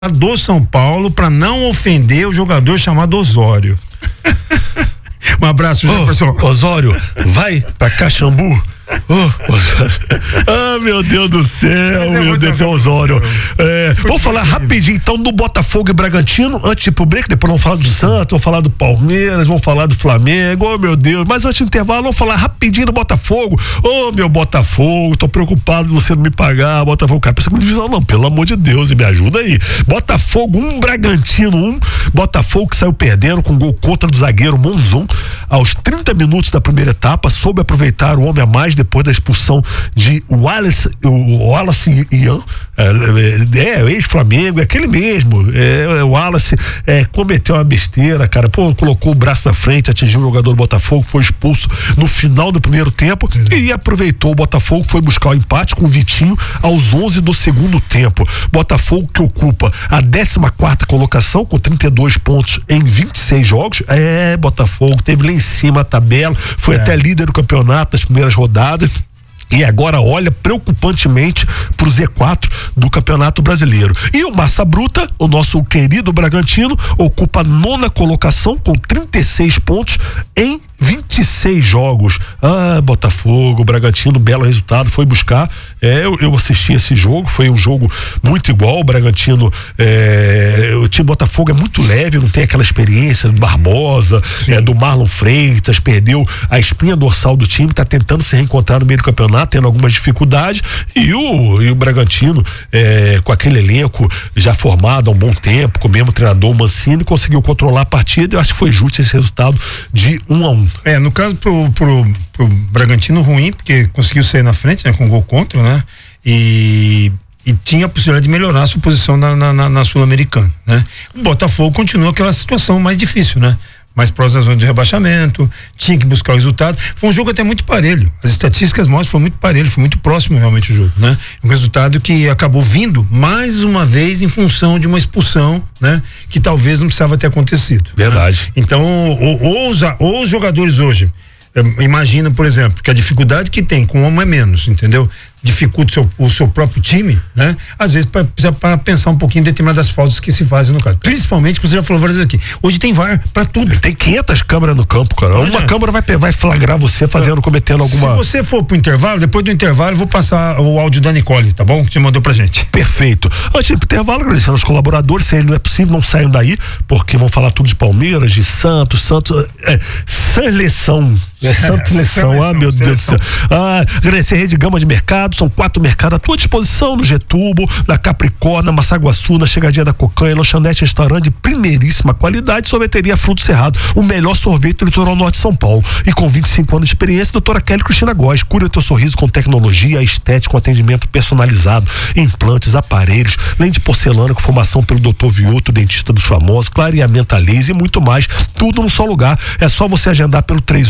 do São Paulo para não ofender o jogador chamado Osório. Um abraço, Jefferson. Osório, vai pra Caxambu. Meu Deus do céu, meu Deus do céu, Osório. Vamos falar rapidinho então do Botafogo e Bragantino, antes de ir pro break, depois vamos falar do Santos, vamos falar do Palmeiras, vamos falar do Flamengo, oh meu Deus, mas antes do intervalo vamos falar rapidinho do Botafogo. Meu Botafogo, tô preocupado de você não me pagar, Botafogo, cara, pensa com divisão não, pelo amor de Deus, e me ajuda aí. Botafogo 1, Bragantino 1, Botafogo que saiu perdendo com gol contra do zagueiro Monzon aos 30 minutos da primeira etapa, soube aproveitar o homem a mais depois da expulsão de Wallace Ian, ex-Flamengo, é aquele mesmo, o Wallace cometeu uma besteira, cara, colocou o braço na frente, atingiu o jogador do Botafogo, foi expulso no final do primeiro tempo e aproveitou o Botafogo, foi buscar o empate com o Vitinho aos 11 do segundo tempo. Botafogo que ocupa a 14ª colocação com 32 pontos em 26 jogos, Botafogo teve lá em cima a tabela, foi até líder do campeonato nas primeiras rodadas. E agora olha preocupantemente pro Z4 do Campeonato Brasileiro. E o Massa Bruta, o nosso querido Bragantino, ocupa a 9ª colocação com 36 pontos em 26 jogos. Botafogo, Bragantino, belo resultado, foi buscar. Eu assisti esse jogo, foi um jogo muito igual. O Bragantino, o time Botafogo é muito leve, não tem aquela experiência do Barbosa, do Marlon Freitas, perdeu a espinha dorsal do time, tá tentando se reencontrar no meio do campeonato, tendo algumas dificuldades. E o Bragantino, com aquele elenco já formado há um bom tempo, com o mesmo treinador Mancini, conseguiu controlar a partida. Eu acho que foi justo esse resultado de 1-1. No caso pro Bragantino ruim, porque conseguiu sair na frente, né, com gol contra, né? E tinha a possibilidade de melhorar a sua posição na Sul-Americana, né? O Botafogo continua aquela situação mais difícil, né? Mais próximo da zona de rebaixamento, tinha que buscar o resultado. Foi um jogo até muito parelho. As estatísticas mostram que foi muito parelho, foi muito próximo realmente o jogo, né? Um resultado que acabou vindo mais uma vez em função de uma expulsão, né? Que talvez não precisava ter acontecido. Verdade. Né? Então, ou os jogadores hoje, imagina, por exemplo, que a dificuldade que tem com um homem é menos, entendeu? Dificulta o seu próprio time, né? Às vezes para pensar um pouquinho em determinadas faltas que se fazem no caso. Principalmente, como você já falou várias vezes aqui, hoje tem VAR pra tudo. Tem 500 câmeras no campo, cara. Uma câmera vai flagrar você cometendo alguma... Se você for pro intervalo, depois do intervalo eu vou passar o áudio da Nicole, tá bom? Que você mandou pra gente. Perfeito. Antes do intervalo, agradecendo aos colaboradores, se não é possível, não saiam daí, porque vão falar tudo de Palmeiras, de Santos, seleção. Seleção, meu Deus do céu. Agradecer a Rede Gama de Mercado, são 4 mercados à tua disposição, no Getúbal, na Capricórnia, na Massaguaçu, na Chegadinha da Cocanha, lanchonete, restaurante de primeiríssima qualidade, sorveteria Fruto Cerrado, o melhor sorvete do litoral norte de São Paulo. E com 25 anos de experiência, doutora Kelly Cristina Góes, cura o teu sorriso com tecnologia, estética, com atendimento personalizado, implantes, aparelhos, lente de porcelana com formação pelo Dr. Vioto, dentista dos famosos, clareamento a laser e muito mais, tudo num só lugar. É só você agendar pelo 38